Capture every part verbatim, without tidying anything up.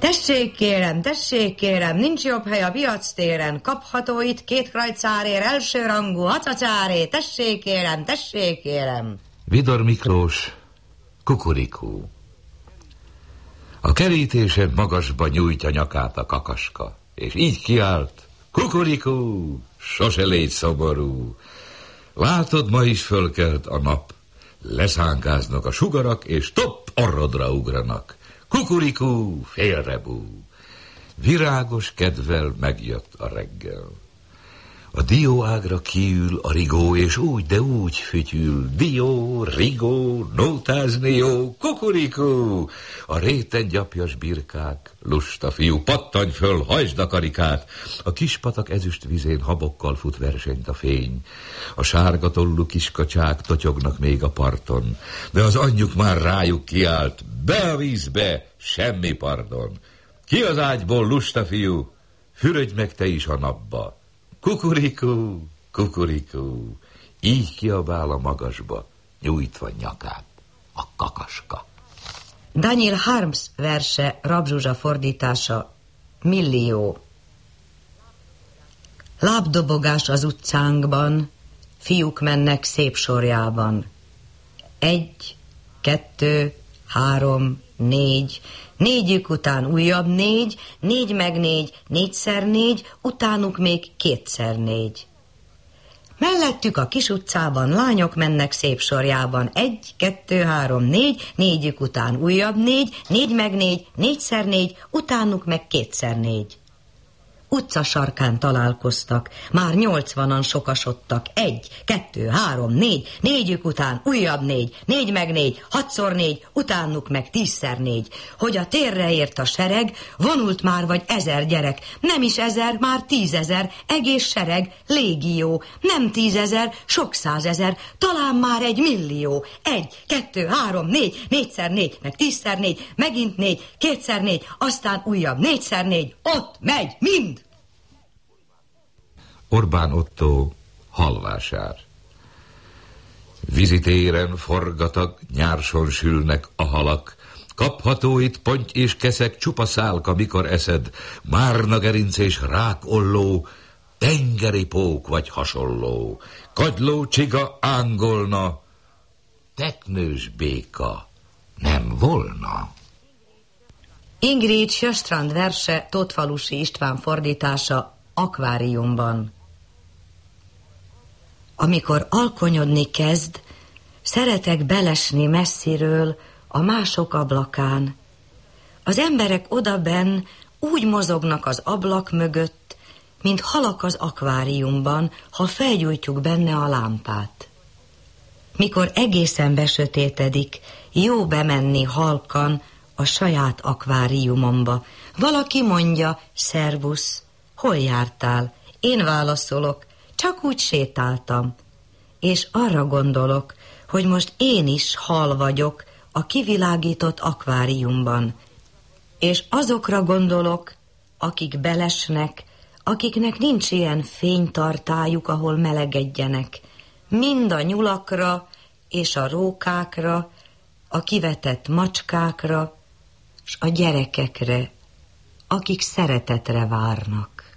Tessék kérem, tessék kérem, nincs jobb hely a piactéren, kapható itt két krajcárért, elsőrangú hacacáré, tessék kérem, tessék kérem. Vidor Miklós, kukurikú. A kerítésen magasba nyújtja nyakát a kakaska, és így kiált: kukurikú, sose légy szomorú. Látod, ma is fölkelt a nap, leszánkáznak a sugarak, és topp orrodra ugranak. Kukurikú, félrebú. Virágos kedvel megjött a reggel. A dióágra kiül a rigó, és úgy, de úgy fütyül. Dió, rigó, nótázni jó, kukurikú. A réten gyapjas birkák, lusta fiú, pattanj föl, hajtsd a karikát. A kispatak ezüst vizén habokkal fut versenyt a fény. A sárga tollú kiskacsák totyognak még a parton, de az anyjuk már rájuk kiált: be a vízbe, semmi pardon. Ki az ágyból, lusta fiú, fürödj meg te is a napba. Kukurikú, kukurikú, így kiabál a magasba, nyújtva nyakát a kakaska. Daniel Harms verse, Rab Zsuzsa fordítása, Millió. Lábdobogás az utcánkban, fiúk mennek szép sorjában. Egy, kettő, három, négy, négyük után újabb négy, négy meg négy, négyszer négy, utánuk még kétszer négy. Mellettük a kis utcában lányok mennek szép sorjában. Egy, kettő, három, négy, négyük után újabb négy, négy meg négy, négyszer négy, utánuk meg kétszer négy. Utca sarkán találkoztak, már nyolcvanan sokasodtak. Egy, kettő, három, négy, négyük után újabb négy, négy meg négy, hatszor négy, utánuk meg tízszer négy. Hogy a térre ért a sereg, vonult már vagy ezer gyerek, nem is ezer, már tízezer, egész sereg, légió, nem tízezer, sok százezer, talán már egy millió. Egy, kettő, három, négy, négyszer négy, meg tízszer négy, megint négy, kétszer négy, aztán újabb négyszer négy, ott megy mind. Orbán Ottó, Halvásár. Vízitéren forgatag, nyárson sülnek a halak. Kapható itt ponty és keszek, csupa szálka, mikor eszed. Márna gerinc és rákolló, tengeri pók vagy hasonló. Kagyló csiga ángolna, teknős béka nem volna. Ingrid Sjöstrand verse, Tótfalusi István fordítása, Akváriumban. Amikor alkonyodni kezd, szeretek belesni messziről a mások ablakán. Az emberek odabenn úgy mozognak az ablak mögött, mint halak az akváriumban, ha felgyújtjuk benne a lámpát. Mikor egészen besötétedik, jó bemenni halkan a saját akváriumomba. Valaki mondja: szervusz, hol jártál? Én válaszolok: csak úgy sétáltam. És arra gondolok, hogy most én is hal vagyok a kivilágított akváriumban. És azokra gondolok, akik belesnek, akiknek nincs ilyen fénytartályuk, ahol melegedjenek. Mind a nyulakra és a rókákra, a kivetett macskákra, s a gyerekekre, akik szeretetre várnak.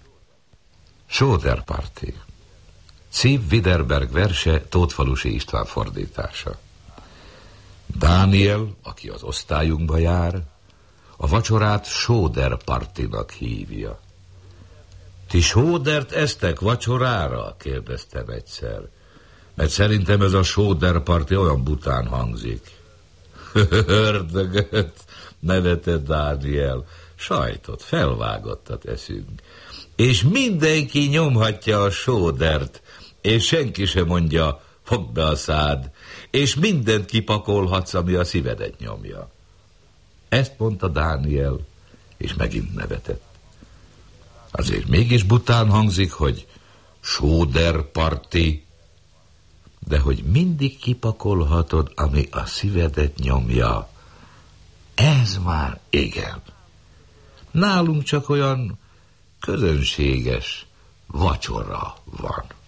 Sóderparti. Szív Widerberg verse, Tótfalusi István fordítása. Dániel, aki az osztályunkba jár, a vacsorát sóderpartinak hívja. Ti sódert esztek vacsorára? Kérdeztem egyszer, mert szerintem ez a sóderparti olyan bután hangzik. Ördögöt, nevetett Dániel, sajtot, felvágottat eszünk, és mindenki nyomhatja a sódert, és senki sem mondja: fogd be a szád, és mindent kipakolhatsz, ami a szívedet nyomja. Ezt mondta Dániel, és megint nevetett. Azért mégis bután hangzik, hogy sóderparti, de hogy mindig kipakolhatod, ami a szívedet nyomja, ez már igen. Nálunk csak olyan közönséges vacsora van.